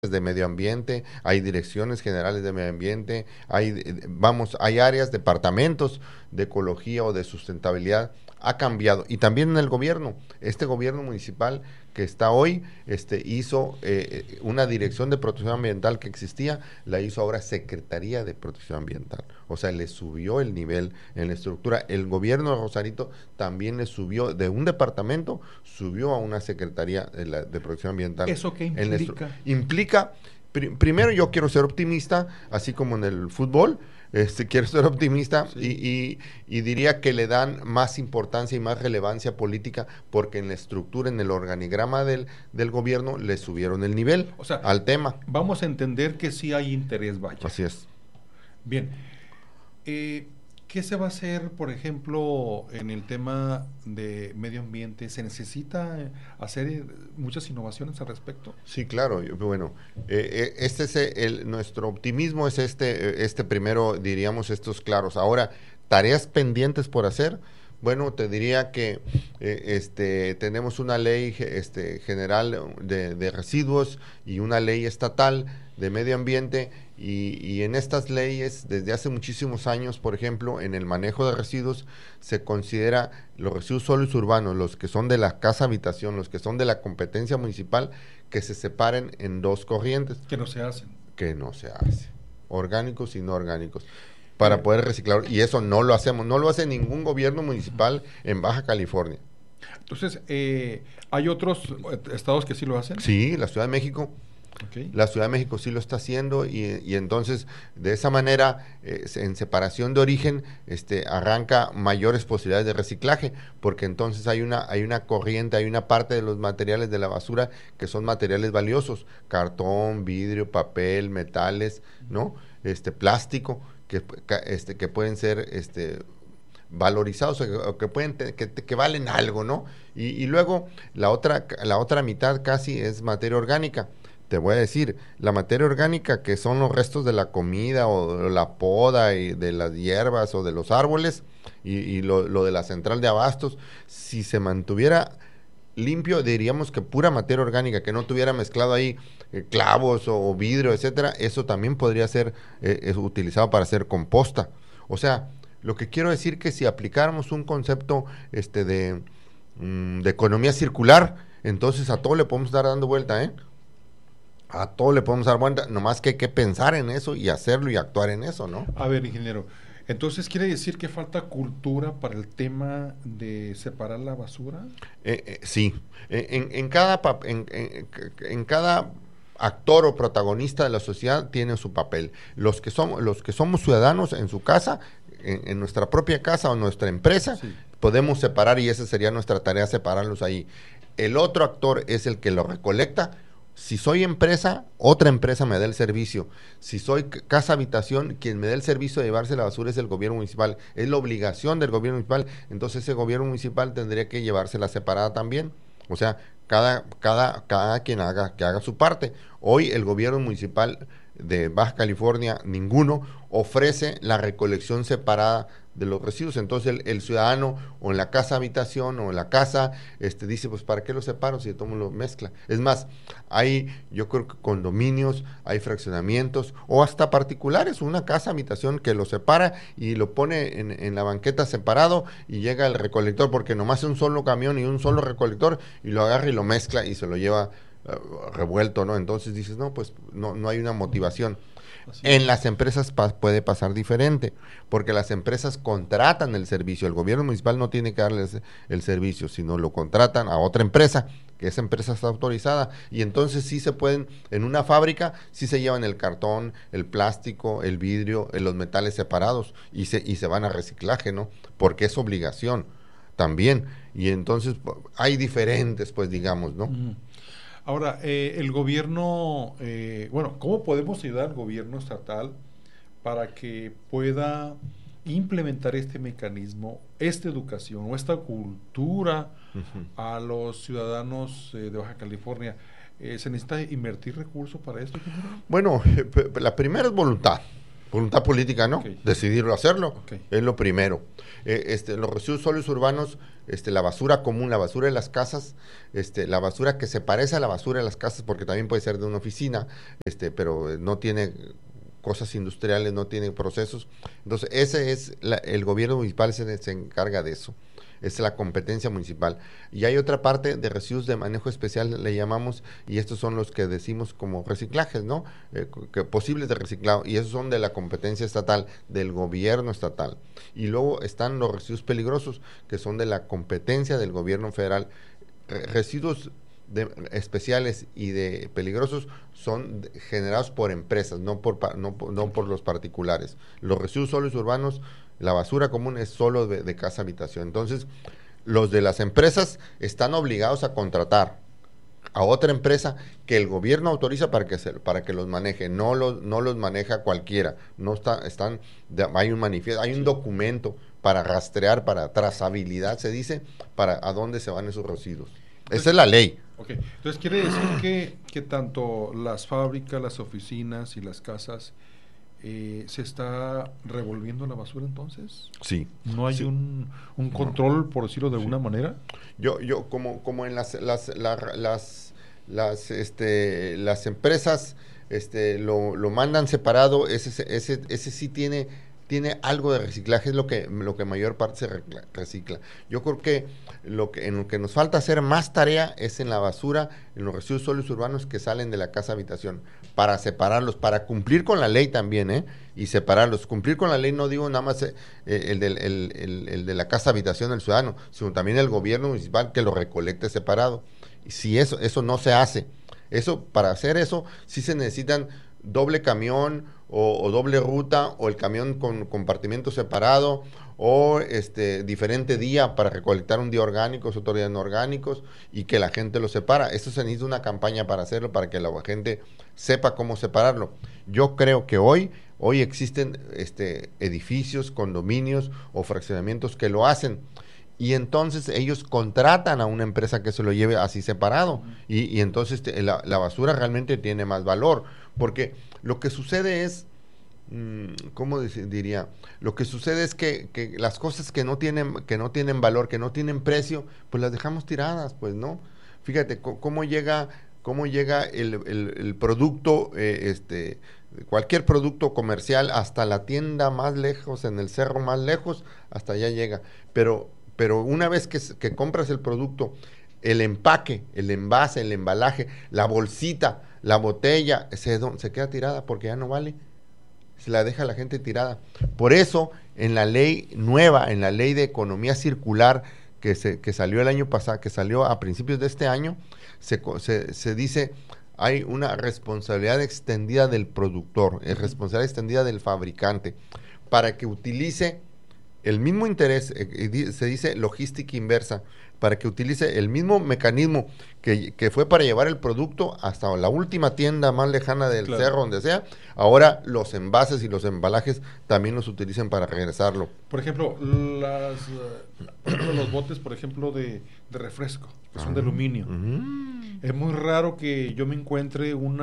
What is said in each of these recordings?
de medio ambiente, hay direcciones generales de medio ambiente, hay áreas, departamentos de ecología o de sustentabilidad, ha cambiado. Y también en el gobierno, este gobierno municipal que está hoy, hizo una dirección de protección ambiental que existía, la hizo ahora Secretaría de Protección Ambiental. O sea, le subió el nivel en la estructura. El gobierno de Rosarito también le subió de un departamento, subió a una Secretaría de Protección Ambiental. ¿Eso qué implica? Implica, primero yo quiero ser optimista, así como en el fútbol, quiero ser optimista Sí. y diría que le dan más importancia y más relevancia política porque en la estructura, en el organigrama del gobierno, le subieron el nivel O sea, al tema. vamos a entender que sí hay interés, vaya. Así es. Bien. Eh, ¿Qué se va a hacer, por ejemplo, en el tema de medio ambiente? ¿Se necesita hacer muchas innovaciones al respecto? Sí, claro. Bueno, este es nuestro optimismo es este primero, diríamos, estos claros. Ahora, tareas pendientes por hacer. Bueno, te diría que tenemos una ley general de residuos y una ley estatal de medio ambiente y en estas leyes, desde hace muchísimos años, por ejemplo, en el manejo de residuos, se considera los residuos sólidos urbanos, los que son de la casa habitación, los que son de la competencia municipal, que se separen en dos corrientes, Que no se hacen. que no se hace, orgánicos y no orgánicos, para Bien. poder reciclar, y eso no lo hacemos, no lo hace ningún gobierno municipal en Baja California. Entonces, ¿hay otros estados que sí lo hacen? Sí, la Ciudad de México. Ok. La Ciudad de México sí lo está haciendo y entonces de esa manera en separación de origen arranca mayores posibilidades de reciclaje porque entonces hay una corriente, hay una parte de los materiales de la basura que son materiales valiosos, cartón, vidrio, papel, metales, ¿no? Plástico que pueden ser valorizados o que pueden que valen algo, ¿no? Y luego la otra mitad casi es materia orgánica. Te voy a decir, la materia orgánica que son los restos de la comida o de la poda y de las hierbas o de los árboles y lo de la central de abastos, si se mantuviera limpio, diríamos que pura materia orgánica, que no tuviera mezclado ahí clavos o vidrio, etcétera, eso también podría ser es utilizado para hacer composta. O sea, lo que quiero decir que si aplicáramos un concepto de economía circular, entonces a todo le podemos dar dando vuelta, ¿eh? A todo le podemos dar vuelta, nomás que hay que pensar en eso y hacerlo y actuar en eso, ¿no? A ver, ingeniero, entonces quiere decir que falta cultura para el tema de separar la basura. Sí, en cada actor o protagonista de la sociedad tiene su papel. Los que somos ciudadanos en su casa, en nuestra propia casa o nuestra empresa, Sí. podemos separar y esa sería nuestra tarea, separarlos ahí. El otro actor es el que lo recolecta. Si soy empresa, otra empresa me da el servicio. Si soy casa habitación, quien me da el servicio de llevarse la basura es el gobierno municipal. Es la obligación del gobierno municipal. Entonces ese gobierno municipal tendría que llevársela separada también. O sea, cada quien que haga su parte. Hoy el gobierno municipal de Baja California, ninguno, ofrece la recolección separada de los residuos. Entonces el ciudadano o en la casa habitación o en la casa dice, pues ¿para qué lo separo si todo lo mezcla? Es más, yo creo que condominios, hay fraccionamientos o hasta particulares, una casa habitación que lo separa y lo pone en la banqueta separado y llega el recolector porque nomás es un solo camión y un solo recolector y lo agarra y lo mezcla y se lo lleva revuelto, ¿no? Entonces dices, no, pues no hay una motivación. Así En es. las empresas puede pasar diferente, porque las empresas contratan el servicio. El gobierno municipal no tiene que darles el servicio, sino lo contratan a otra empresa, que esa empresa está autorizada. Y entonces sí se pueden, en una fábrica, sí se llevan el cartón, el plástico, el vidrio, los metales separados y se van a reciclaje, ¿no? Porque es obligación también. Y entonces hay diferentes, pues digamos, ¿no? Ujú. Ahora, el gobierno, bueno, ¿cómo podemos ayudar al gobierno estatal para que pueda implementar este mecanismo, esta educación o esta cultura Ujú. a los ciudadanos de Baja California? ¿Se necesita invertir recursos para esto, ingeniero? Bueno, la primera es voluntad. Voluntad política, ¿no? Ok. Decidirlo hacerlo, Ok. es lo primero. Los residuos sólidos urbanos, la basura común, la basura de las casas, la basura que se parece a la basura de las casas, porque también puede ser de una oficina, pero no tiene cosas industriales, no tiene procesos. Entonces, el gobierno municipal se encarga de eso. Es la competencia municipal. Y hay otra parte de residuos de manejo especial, le llamamos, y estos son los que decimos como reciclajes, ¿no? Posibles de reciclado, y esos son de la competencia estatal, del gobierno estatal. Y luego están los residuos peligrosos, que son de la competencia del gobierno federal. Residuos especiales y de peligrosos son generados por empresas, no por los particulares. Los residuos sólidos urbanos, la basura común es solo de casa habitación. Entonces, los de las empresas están obligados a contratar a otra empresa que el gobierno autoriza para que los maneje, no los maneja cualquiera. No hay un manifiesto, hay un documento para rastrear, para trazabilidad, se dice, para a dónde se van esos residuos. Entonces, esa es la ley. Ok, entonces quiere decir que tanto las fábricas, las oficinas y las casas se está revolviendo la basura entonces. Sí. ¿No hay sí. un control, por decirlo de alguna manera? Yo como en las las empresas lo mandan separado, ese sí tiene algo de reciclaje, es lo que mayor parte se recicla. Yo creo que en lo que nos falta hacer más tarea es en la basura, en los residuos sólidos urbanos que salen de la casa habitación, para separarlos, para cumplir con la ley también, y separarlos. Cumplir con la ley no digo nada más el de la casa habitación del ciudadano, sino también el gobierno municipal que lo recolecte separado. Y si eso no se hace, para hacer eso sí se necesitan doble camión o doble ruta, o el camión con compartimento separado, o diferente día para recolectar un día orgánicos, otro día no orgánicos, y que la gente lo separa. Eso se necesita una campaña para hacerlo, para que la gente sepa cómo separarlo. Yo creo que hoy existen edificios, condominios o fraccionamientos que lo hacen, y entonces ellos contratan a una empresa que se lo lleve así separado, y entonces la basura realmente tiene más valor, porque lo que sucede es, ¿cómo diría? Lo que sucede es que las cosas que no tienen valor, que no tienen precio, pues las dejamos tiradas, pues, ¿no? Fíjate cómo llega el producto, cualquier producto comercial hasta la tienda más lejos, en el cerro más lejos, hasta allá llega. Pero una vez que compras el producto, el empaque, el envase, el embalaje, la bolsita, la botella, se queda tirada porque ya no vale. Se la deja la gente tirada. Por eso, en la ley nueva, en la ley de economía circular que salió el año pasado, que salió a principios de este año, se dice, hay una responsabilidad extendida del productor, responsabilidad extendida del fabricante, para que utilice el mismo interés, se dice logística inversa, para que utilice el mismo mecanismo que fue para llevar el producto hasta la última tienda más lejana del Claro. cerro, donde sea. Ahora los envases y los embalajes también los utilicen para regresarlo. Por ejemplo, los botes, por ejemplo, de refresco, que son de aluminio. Es muy raro que yo me encuentre un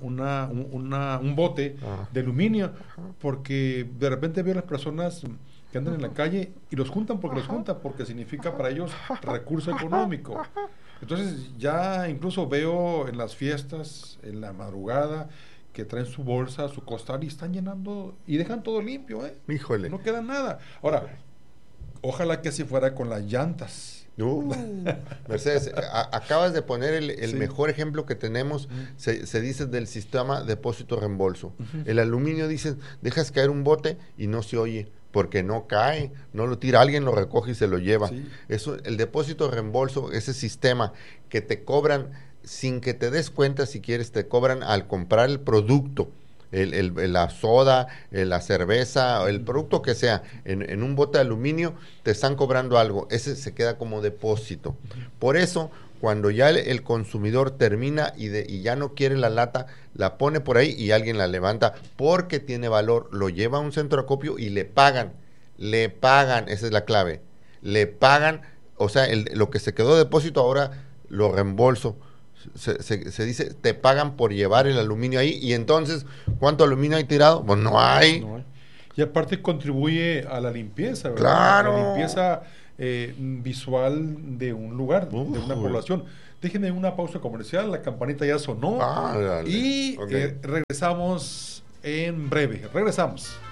bote de aluminio, porque de repente veo a las personas que andan en la calle y los juntan porque significa para ellos recurso económico. Entonces ya incluso veo en las fiestas, en la madrugada, que traen su bolsa, su costal y están llenando y dejan todo limpio, ¿eh? Híjole. No queda nada. Ahora, ojalá que así fuera con las llantas. Mercedes, acabas de poner el Sí. mejor ejemplo que tenemos, se dice del sistema depósito-reembolso. El aluminio, dicen, dejas caer un bote y no se oye, porque no cae, no lo tira, alguien lo recoge y se lo lleva. Sí. Eso, el depósito-reembolso, ese sistema que te cobran sin que te des cuenta, si quieres, te cobran al comprar el producto. La soda, la cerveza, el producto que sea, en un bote de aluminio, te están cobrando algo. Ese se queda como depósito. Por eso, cuando ya el consumidor termina y ya no quiere la lata, la pone por ahí y alguien la levanta porque tiene valor, lo lleva a un centro de acopio y le pagan, esa es la clave, le pagan, o sea, lo que se quedó de depósito ahora lo reembolso. Se dice, te pagan por llevar el aluminio ahí, y entonces, ¿cuánto aluminio hay tirado? Pues no hay. Y aparte contribuye a la limpieza, ¿verdad? Claro. La limpieza visual de un lugar, de una población. Déjenme una pausa comercial, la campanita ya sonó. Dale. Y Okay. regresamos en breve. Regresamos.